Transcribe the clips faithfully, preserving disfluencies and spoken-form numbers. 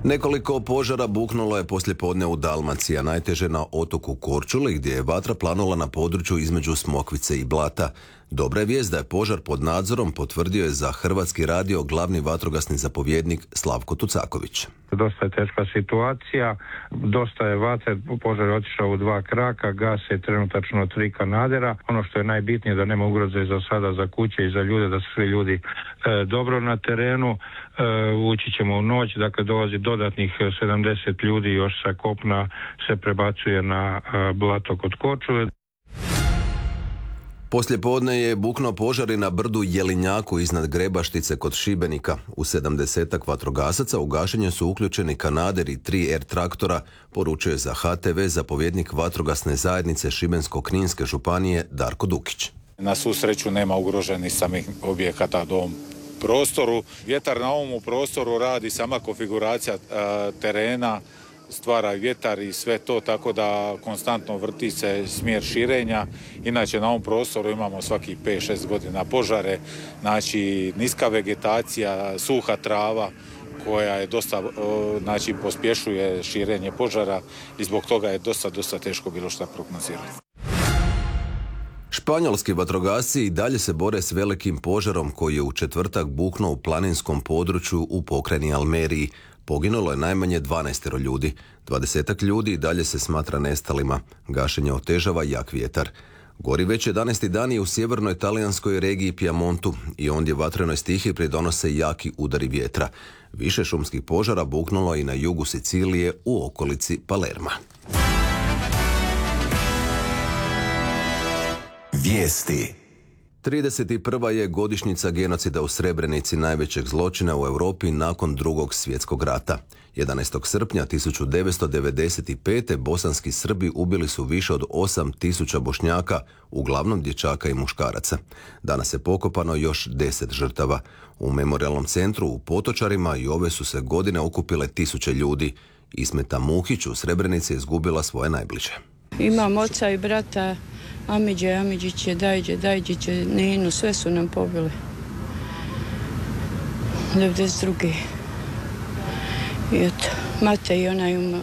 Nekoliko požara buknulo je poslijepodne u Dalmaciji, a najteže na otoku Korčuli, gdje je vatra planula na području između Smokvice i Blata. Dobra je vijest da je požar pod nadzorom, potvrdio je za Hrvatski radio glavni vatrogasni zapovjednik Slavko Tucaković. Dosta je teška situacija, dosta je vatre, požar je otišao u dva kraka, gase trenutačno tri kanadera. Ono što je najbitnije da nema ugroze za sada za kuće i za ljude, da su svi ljudi e, dobro na terenu. E, ući ćemo u noć, dakle dolazi dodatnih sedamdeset ljudi još sa kopna se prebacuje na e, Blato kod Korčule. Poslijepodne je buknuo požar i na brdu Jelinjaku iznad Grebaštice kod Šibenika. U sedamdesetak vatrogasaca u gašenje su uključeni kanader i tri er traktora, poručuje za ha te ve zapovjednik vatrogasne zajednice Šibensko-kninske županije Darko Dukić. Na svu sreću nema ugroženih samih objekata u ovom prostoru. Vjetar na ovom prostoru radi, sama konfiguracija a, terena stvara vjetar i sve to, tako da konstantno vrti se smjer širenja. Inače na ovom prostoru imamo svaki pet šest godina požare, znači niska vegetacija, suha trava koja je dosta, znači pospješuje širenje požara i zbog toga je dosta, dosta teško bilo šta prognozirati. Španjolski vatrogasci i dalje se bore s velikim požarom koji je u četvrtak buknuo u planinskom području u pokrajini Almeriji. Poginulo je najmanje dvanaest ljudi. dvadesetak ljudi i dalje se smatra nestalima. Gašenje otežava jak vjetar. Gori već jedanaesti dan i u sjevernoj talijanskoj regiji Piemontu i ondje vatrenoj stihiji pridonose jaki udari vjetra. Više šumskih požara buknulo i na jugu Sicilije u okolici Palerma. Vijesti. trideset prva je godišnjica genocida u Srebrenici, najvećeg zločina u Europi nakon Drugog svjetskog rata. jedanaestog srpnja tisuću devetsto devedeset pete. bosanski Srbi ubili su više od osam tisuća Bošnjaka, uglavnom dječaka i muškaraca. Danas je pokopano još deset žrtava. U memorijalnom centru u Potočarima i ove su se godine okupile tisuće ljudi. Ismeta Muhić u Srebrenici je izgubila svoje najbliže. Imam oca i brata, Amidže, Amidžiće, Dajđe, Dajđiće, Ninu, sve su nam pobili. devedeset druge. I eto, Mate i ona je umao.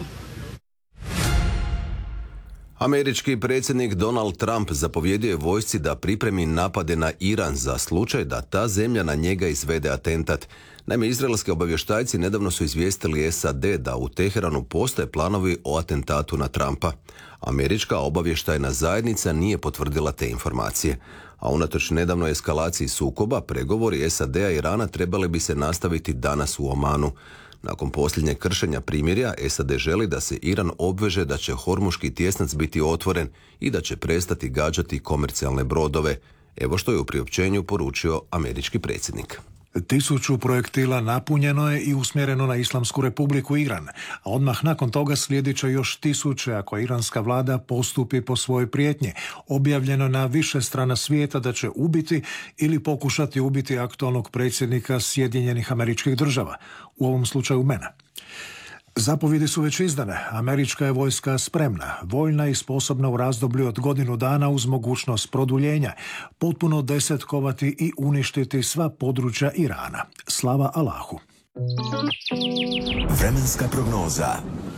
Američki predsjednik Donald Trump zapovjedio je vojsci da pripremi napade na Iran za slučaj da ta zemlja na njega izvede atentat. Naime, izraelski obavještajci nedavno su izvijestili es a de da u Teheranu postoje planovi o atentatu na Trumpa. Američka obavještajna zajednica nije potvrdila te informacije. A unatoč nedavnoj eskalaciji sukoba, pregovori es a de-a i Irana trebali bi se nastaviti danas u Omanu. Nakon posljednjeg kršenja primirja, es a de želi da se Iran obveže da će Hormuški tjesnac biti otvoren i da će prestati gađati komercijalne brodove. Evo što je u priopćenju poručio američki predsjednik. Tisuću projektila napunjeno je i usmjereno na Islamsku republiku Iran, a odmah nakon toga slijedit će još tisuće ako iranska vlada postupi po svojoj prijetnji. Objavljeno na više strana svijeta da će ubiti ili pokušati ubiti aktualnog predsjednika Sjedinjenih Američkih Država, u ovom slučaju mene. Zapovjedi su već izdane. Američka je vojska spremna, voljna i sposobna u razdoblju od godinu dana uz mogućnost produljenja, potpuno desetkovati i uništiti sva područja Irana. Slava Allahu. Vremenska prognoza.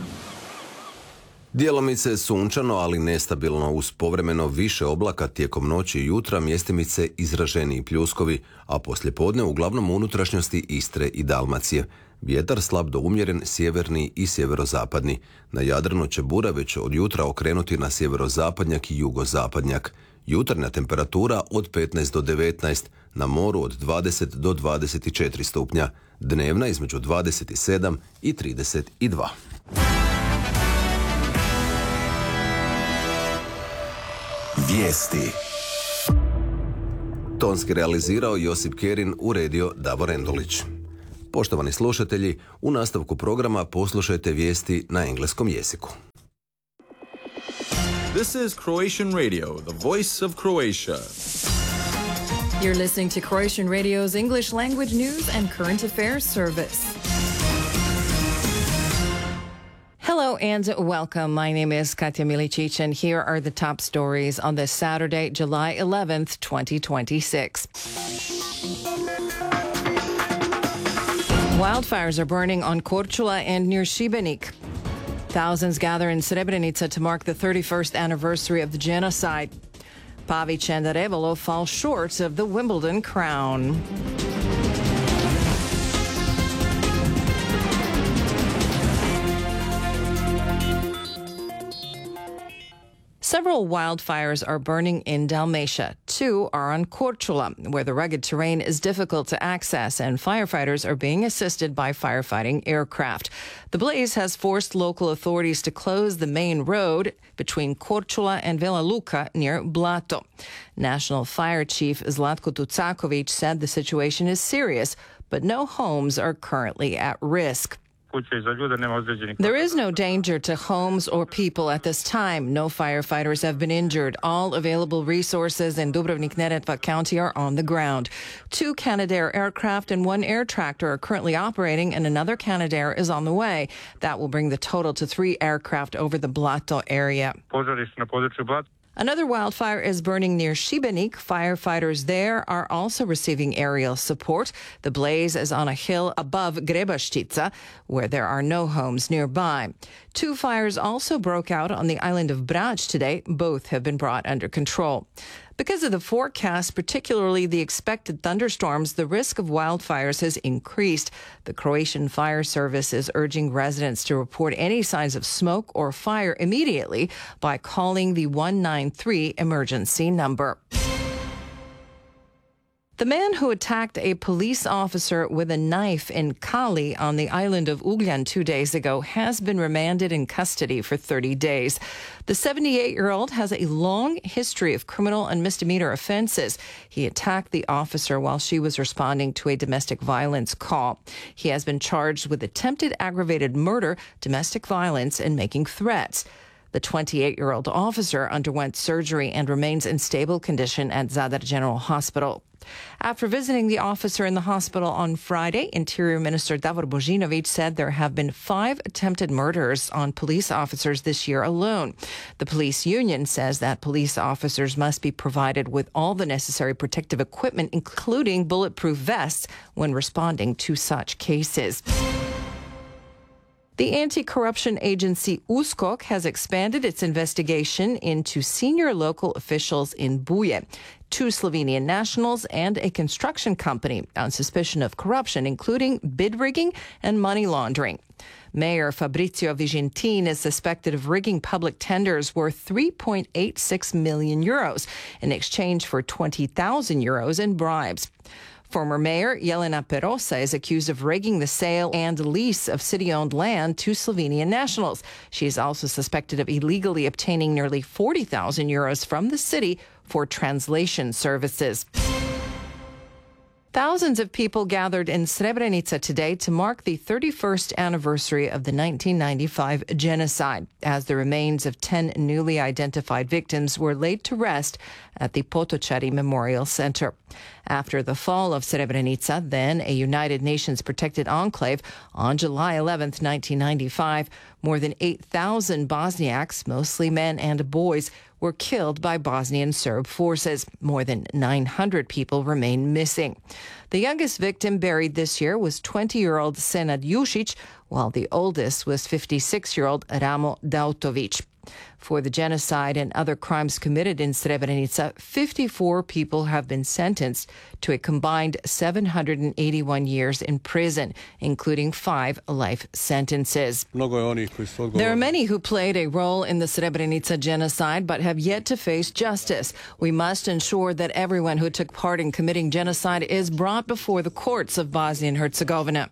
Djelomice sunčano, ali nestabilno, uz povremeno više oblaka tijekom noći i jutra, mjestimice izraženiji pljuskovi, a poslijepodne uglavnom unutrašnjosti Istre i Dalmacije. Vjetar slab do umjeren, sjeverni i sjeverozapadni. Na Jadranu će bura već od jutra okrenuti na sjeverozapadnjak i jugozapadnjak. Jutarnja temperatura od petnaest do devetnaest, na moru od dvadeset do dvadeset četiri stupnja. Dnevna između dvadeset sedam i trideset dva. Vijesti. Tonski realizirao Josip Kerin, uredio Davor Endulić. Poštovani slušatelji, u nastavku programa poslušajte vijesti na engleskom jeziku. This is Croatian Radio, the voice of Croatia. You're listening to Croatian Radio's English language news and current affairs service. Hello and welcome. My name is Katja Milicic, and here are the top stories on this Saturday, July eleventh, twenty twenty-six. Wildfires are burning on Korčula and near Šibenik. Thousands gather in Srebrenica to mark the thirty-first anniversary of the genocide. Pavic and Arevalo fall short of the Wimbledon crown. Several wildfires are burning in Dalmatia. Two are on Korčula, where the rugged terrain is difficult to access, and firefighters are being assisted by firefighting aircraft. The blaze has forced local authorities to close the main road between Korčula and Vela Luka near Blato. National Fire Chief Zlatko Tucakovic said the situation is serious, but no homes are currently at risk. There is no danger to homes or people at this time. No firefighters have been injured. All available resources in Dubrovnik-Neretva County are on the ground. Two Canadair aircraft and one air tractor are currently operating, and another Canadair is on the way. That will bring the total to three aircraft over the Blato area. Another wildfire is burning near Šibenik. Firefighters there are also receiving aerial support. The blaze is on a hill above Grebaštica, where there are no homes nearby. Two fires also broke out on the island of Brač today. Both have been brought under control. Because of the forecast, particularly the expected thunderstorms, the risk of wildfires has increased. The Croatian Fire Service is urging residents to report any signs of smoke or fire immediately by calling the one nine three emergency number. The man who attacked a police officer with a knife in Kali on the island of Ugljan two days ago has been remanded in custody for thirty days. The seventy-eight-year-old has a long history of criminal and misdemeanor offenses. He attacked the officer while she was responding to a domestic violence call. He has been charged with attempted aggravated murder, domestic violence, and making threats. The twenty-eight-year-old officer underwent surgery and remains in stable condition at Zadar General Hospital. After visiting the officer in the hospital on Friday, Interior Minister Davor Božinović said there have been five attempted murders on police officers this year alone. The police union says that police officers must be provided with all the necessary protective equipment, including bulletproof vests, when responding to such cases. The anti-corruption agency U S K O K has expanded its investigation into senior local officials in Buje, two Slovenian nationals and a construction company on suspicion of corruption, including bid rigging and money laundering. Mayor Fabrizio Vigentin is suspected of rigging public tenders worth three point eight six million euros in exchange for twenty thousand euros in bribes. Former Mayor Jelena Perosa is accused of rigging the sale and lease of city-owned land to Slovenian nationals. She is also suspected of illegally obtaining nearly forty thousand euros from the city for translation services. Thousands of people gathered in Srebrenica today to mark the thirty-first anniversary of the nineteen ninety-five genocide, as the remains of ten newly identified victims were laid to rest at the Potočari Memorial Center. After the fall of Srebrenica, then a United Nations protected enclave, on July eleventh, nineteen ninety-five, more than eight thousand Bosniaks, mostly men and boys, were killed by Bosnian Serb forces. More than nine hundred people remain missing. The youngest victim buried this year was twenty-year-old Senad Jušić, while the oldest was fifty-six-year-old Ramo Dautović. For the genocide and other crimes committed in Srebrenica, fifty-four people have been sentenced to a combined seven hundred eighty-one years in prison, including five life sentences. There are many who played a role in the Srebrenica genocide but have yet to face justice. We must ensure that everyone who took part in committing genocide is brought before the courts of Bosnia and Herzegovina,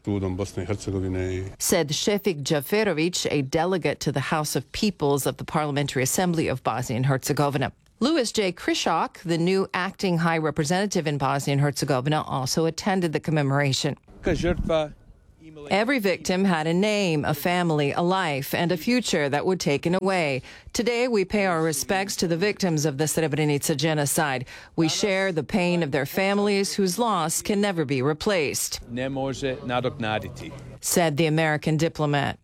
said Šefik Džaferović, a delegate to the House of Peoples of the Parliamentary Assembly of Bosnia and Herzegovina. Louis J. Krishak, the new acting high representative in Bosnia and Herzegovina, also attended the commemoration. Every victim had a name, a family, a life, and a future that were taken away. Today, we pay our respects to the victims of the Srebrenica genocide. We share the pain of their families whose loss can never be replaced, said the American diplomat.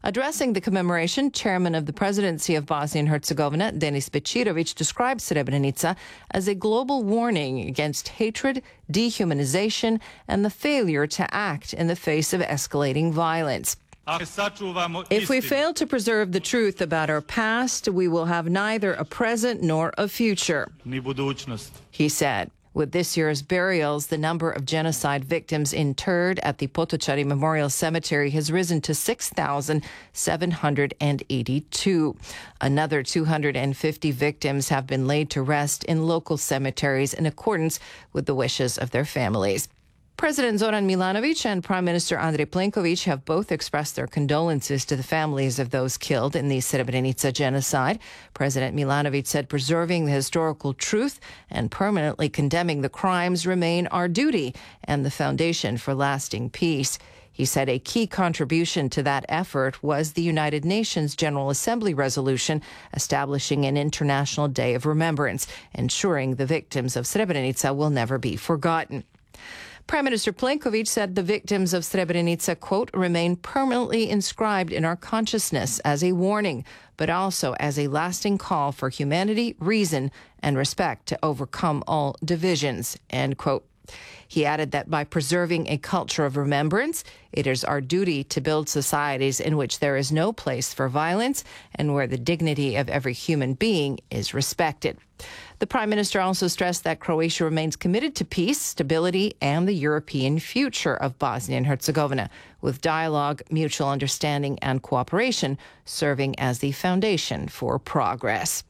Addressing the commemoration, chairman of the presidency of Bosnia and Herzegovina, Denis Bećirović, described Srebrenica as a global warning against hatred, dehumanization, and the failure to act in the face of escalating violence. If we fail to preserve the truth about our past, we will have neither a present nor a future, he said. With this year's burials, the number of genocide victims interred at the Potocari Memorial Cemetery has risen to six thousand seven hundred eighty-two. Another two hundred fifty victims have been laid to rest in local cemeteries in accordance with the wishes of their families. President Zoran Milanović and Prime Minister Andrej Plenković have both expressed their condolences to the families of those killed in the Srebrenica genocide. President Milanović said preserving the historical truth and permanently condemning the crimes remain our duty and the foundation for lasting peace. He said a key contribution to that effort was the United Nations General Assembly resolution establishing an International Day of Remembrance, ensuring the victims of Srebrenica will never be forgotten. Prime Minister Plenković said the victims of Srebrenica, quote, remain permanently inscribed in our consciousness as a warning, but also as a lasting call for humanity, reason, and respect to overcome all divisions, end quote. He added that by preserving a culture of remembrance, it is our duty to build societies in which there is no place for violence and where the dignity of every human being is respected. The Prime Minister also stressed that Croatia remains committed to peace, stability, and the European future of Bosnia and Herzegovina, with dialogue, mutual understanding, and cooperation serving as the foundation for progress.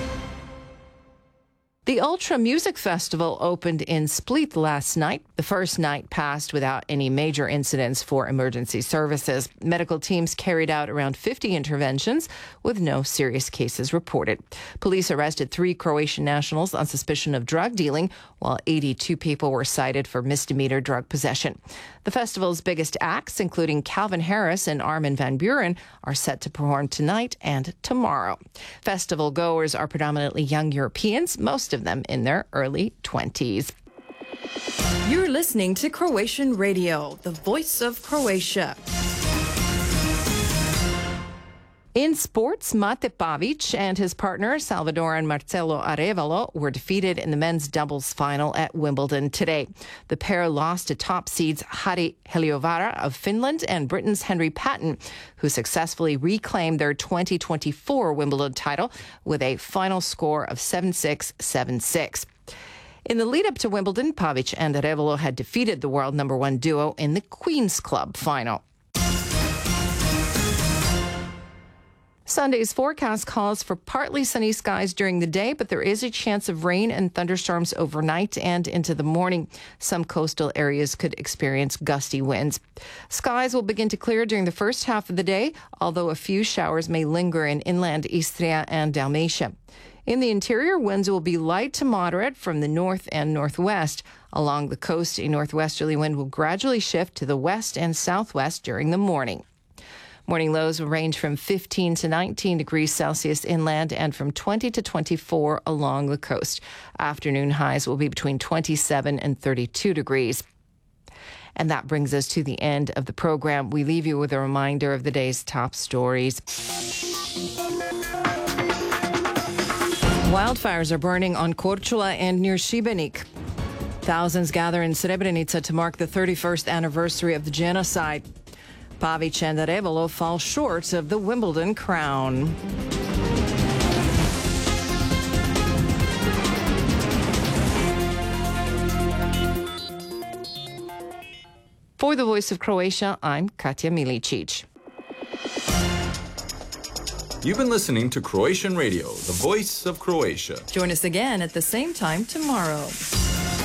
The Ultra Music Festival opened in Split last night. The first night passed without any major incidents for emergency services. Medical teams carried out around fifty interventions with no serious cases reported. Police arrested three Croatian nationals on suspicion of drug dealing, while eighty-two people were cited for misdemeanor drug possession. The festival's biggest acts, including Calvin Harris and Armin van Buuren, are set to perform tonight and tomorrow. Festival goers are predominantly young Europeans, most of them in their early twenties. You're listening to Croatian Radio, the voice of Croatia. In sports, Mate Pavić and his partner Salvadoran Marcelo Arevalo were defeated in the men's doubles final at Wimbledon today. The pair lost to top seeds Harri Heliövaara of Finland and Britain's Henry Patton, who successfully reclaimed their twenty twenty-four Wimbledon title with a final score of seven six, seven six. In the lead-up to Wimbledon, Pavić and Arevalo had defeated the world number one duo in the Queen's Club final. Sunday's forecast calls for partly sunny skies during the day, but there is a chance of rain and thunderstorms overnight and into the morning. Some coastal areas could experience gusty winds. Skies will begin to clear during the first half of the day, although a few showers may linger in inland Istria and Dalmatia. In the interior, winds will be light to moderate from the north and northwest. Along the coast, a northwesterly wind will gradually shift to the west and southwest during the morning. Morning lows will range from fifteen to nineteen degrees Celsius inland and from twenty to twenty-four along the coast. Afternoon highs will be between twenty-seven and thirty-two degrees. And that brings us to the end of the program. We leave you with a reminder of the day's top stories. Wildfires are burning on Korčula and near Šibenik. Thousands gather in Srebrenica to mark the thirty-first anniversary of the genocide. Pavić and Arevalo fall short of the Wimbledon crown. For the Voice of Croatia, I'm Katja Milicic. You've been listening to Croatian Radio, the voice of Croatia. Join us again at the same time tomorrow.